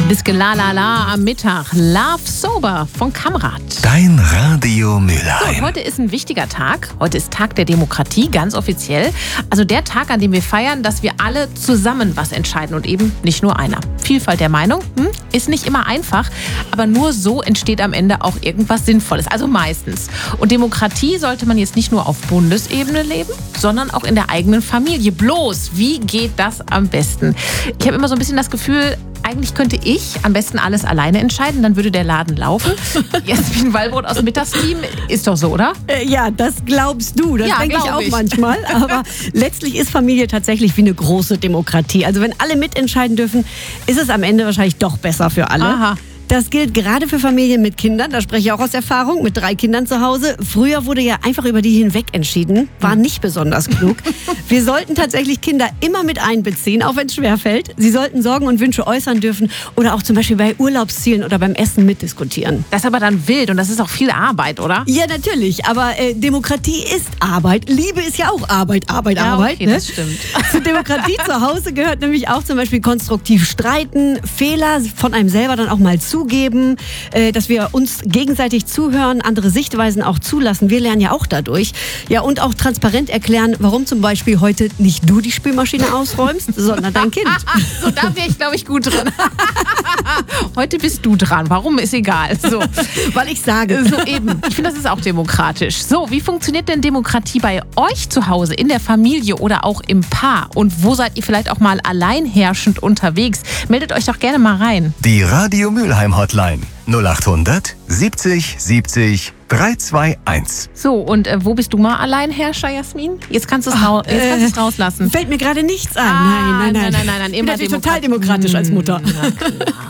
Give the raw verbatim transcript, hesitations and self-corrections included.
Bis Gelalala am Mittag. Love Sober von Kamrat. Dein Radio Mülheim. So, heute ist ein wichtiger Tag. Heute ist Tag der Demokratie, ganz offiziell. Also der Tag, an dem wir feiern, dass wir alle zusammen was entscheiden und eben nicht nur einer. Vielfalt der Meinung hm, ist nicht immer einfach, aber nur so entsteht am Ende auch irgendwas Sinnvolles. Also meistens. Und Demokratie sollte man jetzt nicht nur auf Bundesebene leben, sondern auch in der eigenen Familie. Bloß, wie geht das am besten? Ich habe immer so ein bisschen das Gefühl, eigentlich könnte ich am besten alles alleine entscheiden, dann würde der Laden laufen. Jasmin Wallbrot aus dem Mittagsteam, ist doch so, oder? Äh, ja, das glaubst du, das Ja, denke ich glaub auch ich. manchmal. Aber letztlich ist Familie tatsächlich wie eine große Demokratie. Also wenn alle mitentscheiden dürfen, ist es am Ende wahrscheinlich doch besser für alle. Aha. Das gilt gerade für Familien mit Kindern, da spreche ich auch aus Erfahrung, mit drei Kindern zu Hause. Früher wurde ja einfach über die hinweg entschieden, war nicht besonders klug. Wir sollten tatsächlich Kinder immer mit einbeziehen, auch wenn es schwerfällt. Sie sollten Sorgen und Wünsche äußern dürfen oder auch zum Beispiel bei Urlaubszielen oder beim Essen mitdiskutieren. Das ist aber dann wild und das ist auch viel Arbeit, oder? Ja, natürlich, aber äh, Demokratie ist Arbeit. Liebe ist ja auch Arbeit, Arbeit, Ja, Arbeit. okay, ne? das stimmt. Zur Demokratie zu Hause gehört nämlich auch zum Beispiel konstruktiv streiten, Fehler von einem selber dann auch mal zugeben, äh, dass wir uns gegenseitig zuhören, andere Sichtweisen auch zulassen. Wir lernen ja auch dadurch. Ja, und auch transparent erklären, warum zum Beispiel heute nicht du die Spülmaschine ausräumst, sondern dein Kind. So, da wäre ich, glaube ich, gut drin. Heute bist du dran. Warum, ist egal. So, Weil ich sage. so eben. Ich finde, das ist auch demokratisch. So, wie funktioniert denn Demokratie bei euch zu Hause, in der Familie oder auch im Paar? Und wo seid ihr vielleicht auch mal alleinherrschend unterwegs? Meldet euch doch gerne mal rein. Die Radio Mülheim Hotline null acht hundert siebzig siebzig dreihunderteinundzwanzig. So, und äh, wo bist du mal Alleinherrscher, Jasmin? Jetzt kannst du es rau jetzt kannst du es rauslassen. Fällt mir gerade nichts ein. Ah, nein, nein, nein. nein, nein, nein, Ich bin immer natürlich total Demokratie. demokratisch als Mutter. Na klar.